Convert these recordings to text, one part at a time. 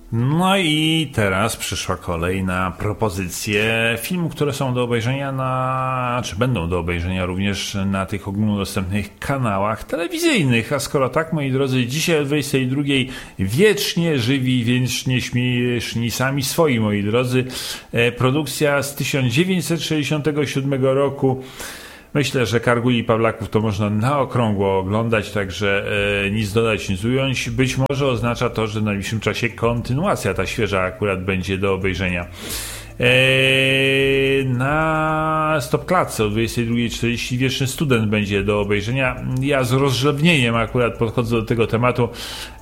No i teraz przyszła kolej na propozycje filmów, które są do obejrzenia czy będą do obejrzenia również na tych ogólnodostępnych kanałach telewizyjnych. A skoro tak, moi drodzy, dzisiaj o 22 wiecznie żywi, wiecznie śmieszni sami swoi, moi drodzy. Produkcja z 1967 roku. Myślę, że Karguli i Pawlaków to można na okrągło oglądać, także nic dodać, nic ująć. Być może oznacza to, że w najbliższym czasie kontynuacja ta świeża akurat będzie do obejrzenia. Na Stopklatce o 22:40 Wieczny Student będzie do obejrzenia. Ja z rozrzewnieniem akurat podchodzę do tego tematu.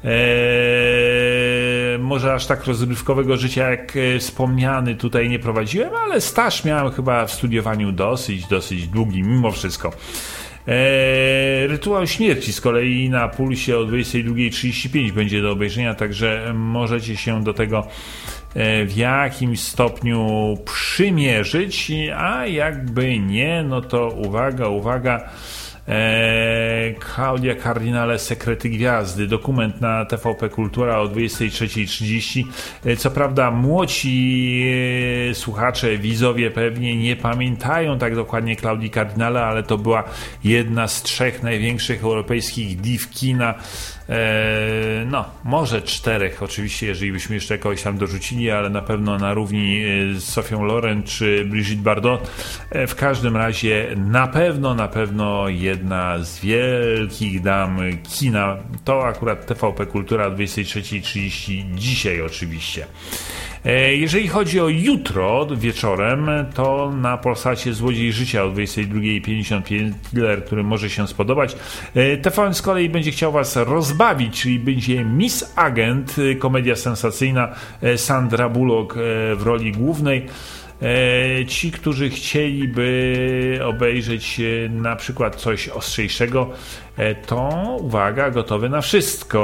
Może aż tak rozrywkowego życia jak wspomniany tutaj nie prowadziłem, ale staż miałem chyba w studiowaniu dosyć długi mimo wszystko. Rytuał Śmierci z kolei na Pulsie o 22:35 będzie do obejrzenia, także możecie się do tego w jakimś stopniu przymierzyć, a jakby nie, no to uwaga, Klaudia Cardinale, Sekrety Gwiazdy, dokument na TVP Kultura o 23:30. Co prawda młodzi słuchacze, widzowie pewnie nie pamiętają tak dokładnie Klaudii Cardinale, ale to była jedna z 3 największych europejskich div kina. No, może 4 oczywiście, jeżeli byśmy jeszcze kogoś tam dorzucili, ale na pewno na równi z Sofią Loren czy Brigitte Bardot. W każdym razie na pewno jedna z wielkich dam kina. To akurat TVP Kultura o 23:30 dzisiaj oczywiście. Jeżeli chodzi o jutro wieczorem, to na Polsacie Złodziej Życia o 22:55 thriller, który może się spodobać. TVN z kolei będzie chciał was rozbawić, czyli będzie Miss Agent, komedia sensacyjna, Sandra Bullock w roli głównej. Ci, którzy chcieliby obejrzeć na przykład coś ostrzejszego, to uwaga, gotowy na wszystko.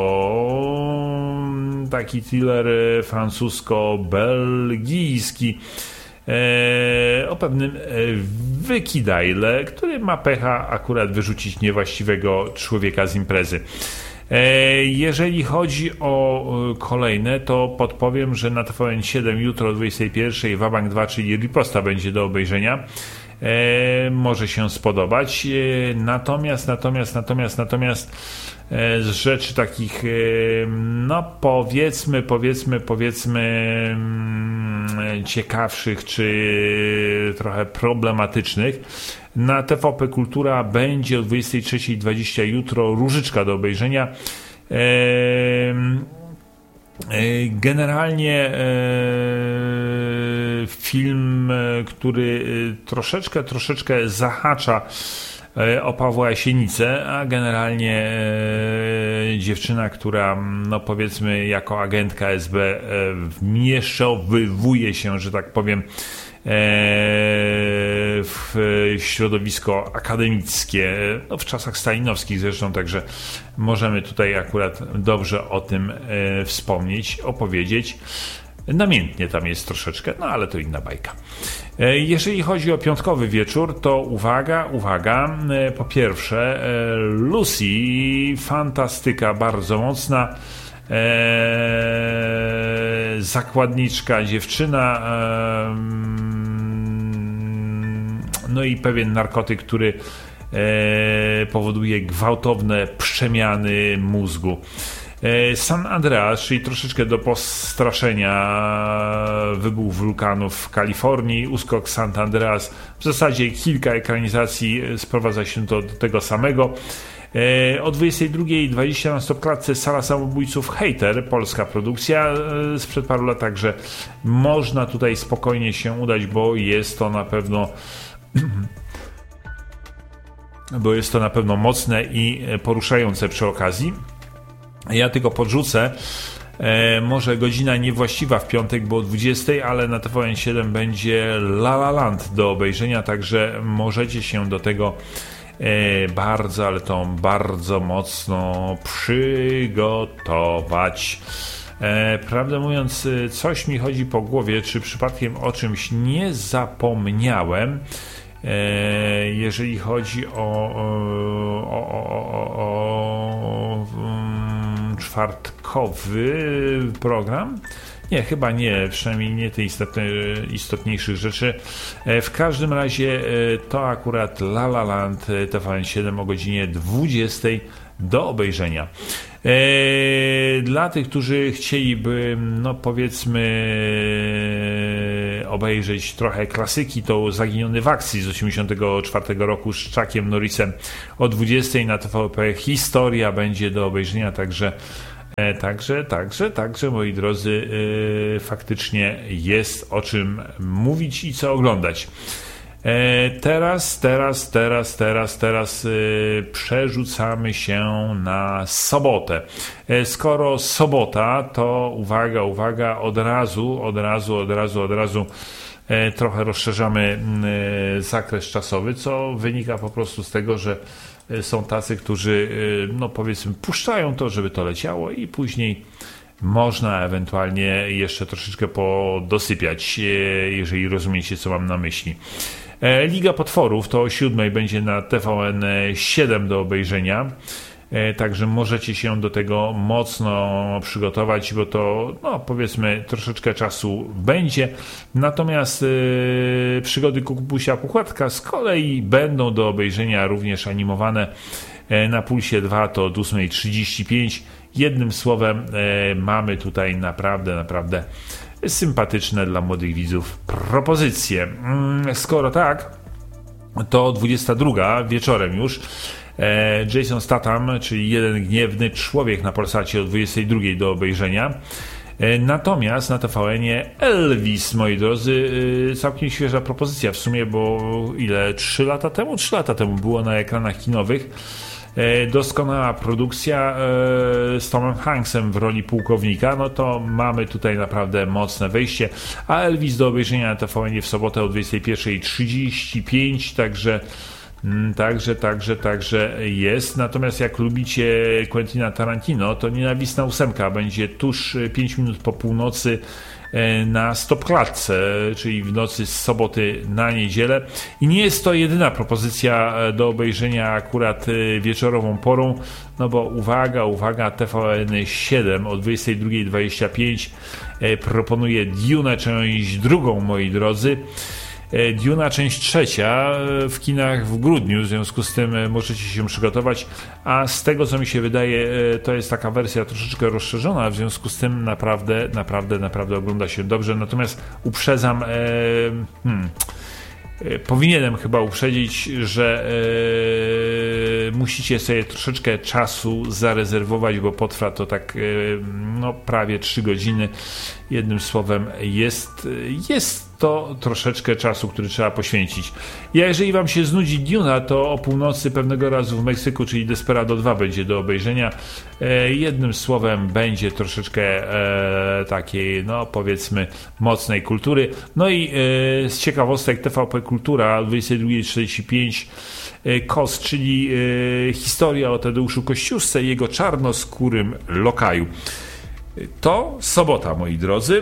Taki thriller francusko-belgijski o pewnym wykidajle, który ma pecha akurat wyrzucić niewłaściwego człowieka z imprezy. Jeżeli chodzi o kolejne, to podpowiem, że na TVN7 jutro o 21:00 Wabank 2, czyli riposta, będzie do obejrzenia. Może się spodobać. Natomiast z rzeczy takich, no powiedzmy ciekawszych czy trochę problematycznych, na TVP Kultura będzie o 23:20 jutro Różyczka do obejrzenia. Generalnie film, który troszeczkę zahacza o Pawła Jasienicę, a generalnie dziewczyna, która no powiedzmy jako agentka SB wmieszowywuje się, że tak powiem, w środowisko akademickie, no w czasach stalinowskich zresztą, także możemy tutaj akurat dobrze o tym wspomnieć, opowiedzieć. Namiętnie tam jest troszeczkę, no ale to inna bajka. Jeżeli chodzi o piątkowy wieczór, to uwaga, po pierwsze Lucy, fantastyka, bardzo mocna, zakładniczka dziewczyna, no i pewien narkotyk, który powoduje gwałtowne przemiany mózgu. San Andreas, czyli troszeczkę do postraszenia, wybuch wulkanów w Kalifornii, uskok San Andreas, w zasadzie kilka ekranizacji sprowadza się do tego samego. O 22:20 na Stopklatce Sala Samobójców Hater, polska produkcja sprzed paru lat, także można tutaj spokojnie się udać, bo jest to na pewno mocne i poruszające przy okazji. Ja tylko podrzucę, może godzina niewłaściwa w piątek, bo o 20:00, ale na TVN7 będzie La La Land do obejrzenia, także możecie się do tego bardzo, ale to bardzo mocno przygotować. Prawdę mówiąc, coś mi chodzi po głowie, czy przypadkiem o czymś nie zapomniałem, jeżeli chodzi o rozrywkowy program. Nie, chyba nie, przynajmniej nie tych istotniejszych rzeczy. W każdym razie to akurat La La Land TVN7 o godzinie 20 do obejrzenia. Dla tych, którzy chcieliby, no powiedzmy, obejrzeć trochę klasyki, to Zaginiony w akcji z 1984 roku z Chuckiem Norrisem o 20 na TVP Historia będzie do obejrzenia, także moi drodzy, faktycznie jest o czym mówić i co oglądać. Teraz przerzucamy się na sobotę. Skoro sobota, to uwaga, od razu trochę rozszerzamy zakres czasowy, co wynika po prostu z tego, że są tacy, którzy, no powiedzmy, puszczają to, żeby to leciało i później można ewentualnie jeszcze troszeczkę podosypiać, jeżeli rozumiecie, co mam na myśli. Liga Potworów to o 7 będzie na TVN7 do obejrzenia. Także możecie się do tego mocno przygotować, bo to, no powiedzmy, troszeczkę czasu będzie. Natomiast przygody Kukubusia Puchatka z kolei będą do obejrzenia również animowane na Pulsie 2, to od 8:35. Jednym słowem, mamy tutaj naprawdę sympatyczne dla młodych widzów propozycje. Skoro tak, to 22 wieczorem już Jason Statham, czyli Jeden gniewny człowiek na Polsacie o 22 do obejrzenia. Natomiast na TVN-ie Elvis, moi drodzy, całkiem świeża propozycja w sumie, bo 3 lata temu było na ekranach kinowych. Doskonała produkcja z Tomem Hanksem w roli pułkownika, no to mamy tutaj naprawdę mocne wejście, a Elvis do obejrzenia na TVN-ie w sobotę o 21:35, także jest. Natomiast jak lubicie Quentina Tarantino, to Nienawistna 8 będzie tuż 5 minut po północy na stopklatce, czyli w nocy z soboty na niedzielę. I nie jest to jedyna propozycja do obejrzenia akurat wieczorową porą, no bo uwaga, TVN7 o 22:25 proponuje Dune część drugą, moi drodzy. Duna część 3 w kinach w grudniu, w związku z tym możecie się przygotować, a z tego co mi się wydaje, to jest taka wersja troszeczkę rozszerzona, w związku z tym naprawdę ogląda się dobrze. Natomiast uprzedzam, powinienem chyba uprzedzić, że musicie sobie troszeczkę czasu zarezerwować, bo potrwa to tak prawie 3 godziny. Jednym słowem, jest to troszeczkę czasu, który trzeba poświęcić. Jeżeli wam się znudzi Duna, to o północy pewnego razu w Meksyku, czyli Desperado 2 będzie do obejrzenia. Jednym słowem, będzie troszeczkę takiej, no powiedzmy, mocnej kultury. No i z ciekawostek TVP Kultura o 22:45 KOS, czyli historia o Tadeuszu Kościuszce i jego czarnoskórym lokaju. To sobota, moi drodzy.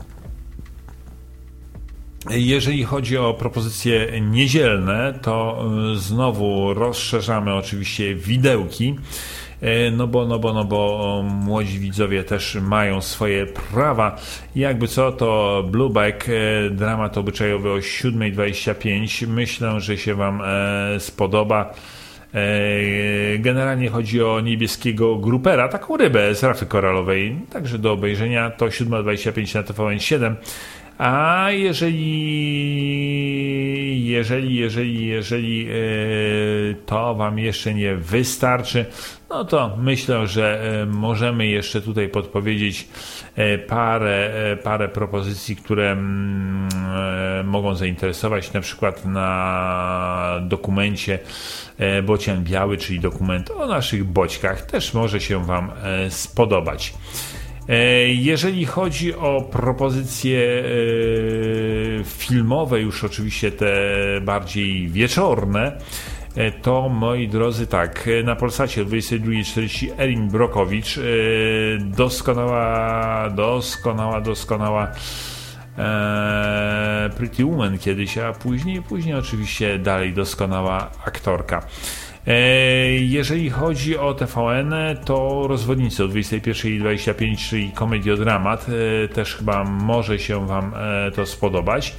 Jeżeli chodzi o propozycje niedzielne, to znowu rozszerzamy oczywiście widełki, no bo młodzi widzowie też mają swoje prawa. Jakby co, to Blueback, dramat obyczajowy o 7:25. Myślę, że się wam spodoba. Generalnie chodzi o niebieskiego grupera, taką rybę z rafy koralowej, także do obejrzenia to 7:25 na TVN7. A jeżeli to wam jeszcze nie wystarczy, no to myślę, że możemy jeszcze tutaj podpowiedzieć parę propozycji, które mogą zainteresować, na przykład na dokumencie Bocian Biały, czyli dokument o naszych boćkach, też może się wam spodobać. Jeżeli chodzi o propozycje filmowe, już oczywiście te bardziej wieczorne, to moi drodzy, tak, na Polsacie o 22:40 Erin Brockovich, doskonała Pretty Woman kiedyś, a później oczywiście dalej doskonała aktorka. Jeżeli chodzi o TVN, to Rozwodnicy o 21:25, czyli komediodramat. Też chyba może się Wam to spodobać.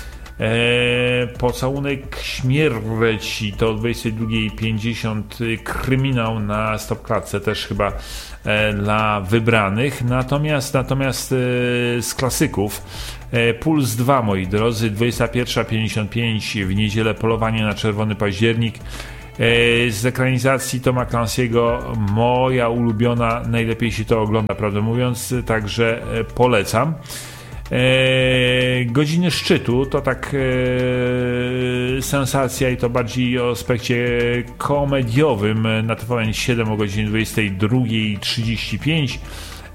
Pocałunek śmierci to o 22:50, kryminał na stopklatce, też chyba dla wybranych. Natomiast z klasyków Puls 2, moi drodzy, 21:55 w niedzielę, Polowanie na czerwony październik. Z ekranizacji Toma Clancy'ego moja ulubiona, najlepiej się to ogląda, prawdę mówiąc, także polecam. Godziny szczytu to tak sensacja i to bardziej o aspekcie komediowym na TVN 7 o godzinie 22:35.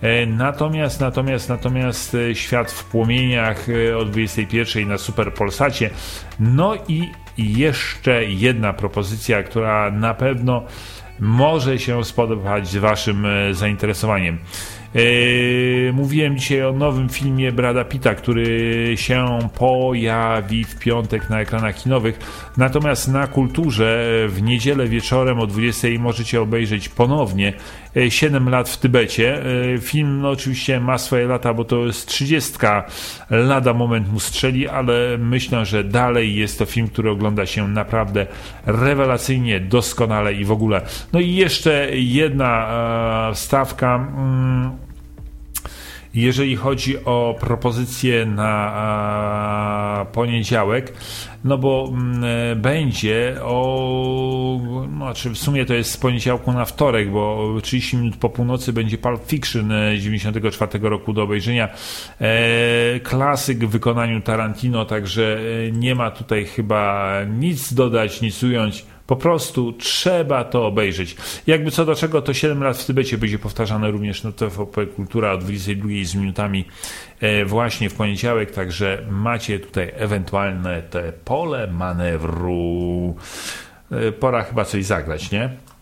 Natomiast Świat w płomieniach o 21:00 na Super Polsacie. No i jeszcze jedna propozycja, która na pewno może się spodobać Waszym zainteresowaniem. Mówiłem dzisiaj o nowym filmie Brada Pitta, który się pojawi w piątek na ekranach kinowych, natomiast na Kulturze w niedzielę wieczorem o 20:00 możecie obejrzeć ponownie 7 lat w Tybecie. Film oczywiście ma swoje lata, bo to jest 30, lada moment mu strzeli, ale myślę, że dalej jest to film, który ogląda się naprawdę rewelacyjnie, doskonale i w ogóle. No i jeszcze jedna wstawka. Jeżeli chodzi o propozycję na poniedziałek, no bo będzie znaczy w sumie to jest z poniedziałku na wtorek, bo 30 minut po północy będzie Pulp Fiction 94 roku do obejrzenia. Klasyk w wykonaniu Tarantino, także nie ma tutaj chyba nic dodać, nic ująć. Po prostu trzeba to obejrzeć. Jakby co do czego, to 7 lat w Tybecie będzie powtarzane również na TVP Kultura o 22:00 z minutami właśnie w poniedziałek, także macie tutaj ewentualne te pole manewru. Pora chyba coś zagrać, nie?